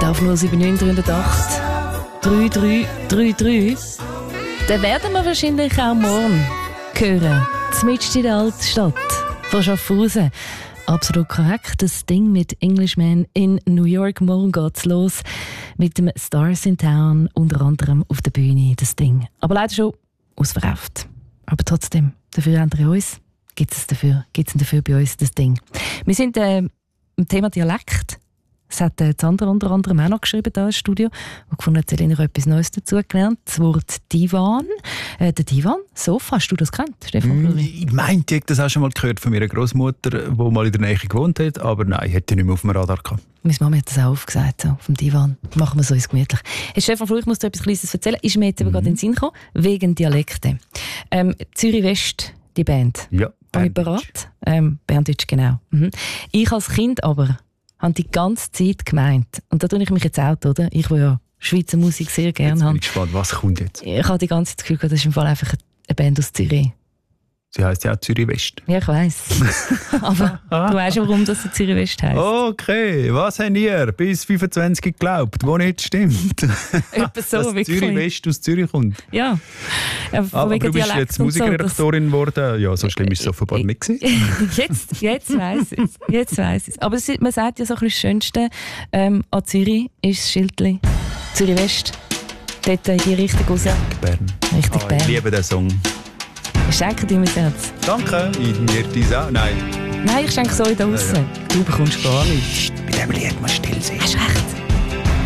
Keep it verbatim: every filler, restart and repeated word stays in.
auf null sieben neun drei null acht drei drei drei drei. Dann werden wir wahrscheinlich auch morgen hören. Zmitzt in der Altstadt von Schaffhausen. Absolut korrekt. Das Ding mit Englishman in New York. Morgen geht's los mit dem Stars in Town, unter anderem auf der Bühne. Das Ding. Aber leider schon ausverkauft. Aber trotzdem, dafür haben wir uns. Gibt es dafür, gibt's dafür bei uns das Ding. Wir sind äh, im Thema Dialekt. Das hat äh, Sandra unter anderem auch noch geschrieben hier im Studio. Und gefunden hat, Selina etwas Neues dazu gelernt. Das Wort Divan. Äh, der Divan, Sofa, hast du das gekannt, Stefan? Mm, ich meinte, ich habe das auch schon mal gehört von meiner Großmutter, die mal in der Nähe gewohnt hat. Aber nein, ich hätte nicht mehr auf dem Radar gehabt. Meine Mama hat das auch aufgesagt, so, auf dem Divan. Machen wir so uns gemütlich. Hey, Stefan, vielleicht musst du etwas Kleines erzählen. Ist mir jetzt aber mm. gerade in den Sinn gekommen, wegen Dialekte. Ähm, Zürich West, die Band. Ja, Berndeutsch. Ähm, Berndeutsch, genau. Mhm. Ich als Kind aber habe die ganze Zeit gemeint, und da tue ich mich jetzt out, oder? Ich, will ja Schweizer Musik sehr gerne haben. Ich bin gespannt, was kommt jetzt? Ich habe die ganze Zeit das Gefühl, das ist im Fall einfach eine Band aus Zürich. Sie heisst ja auch Zürich West. Ja, ich weiss. Aber du weißt ja, warum das Zürich West heisst. Okay, was habt ihr bis fünfundzwanzig geglaubt, wo nicht stimmt? Etwa so, dass wirklich. Zürich West aus Zürich kommt. Ja. Aber, aber du bist jetzt Musikredaktorin geworden. So, ja, so schlimm ist es offenbar nicht gewesen. jetzt, jetzt weiss ich es. Jetzt weiss ich es. Aber es, man sagt ja so ein bisschen das Schönste ähm, an Zürich ist das Schildchen Zürich West. Dort in die Richtung raus. Bern. Richtig ah, Bern. Ich liebe den Song. Ich schenke dir mein Herz. Danke. Ich mir dies auch. Nein. Nein, ich schenke so in da raus. Ja, ja. Du bekommst gar nichts. Bei dem Lied muss still sein. Hast du recht.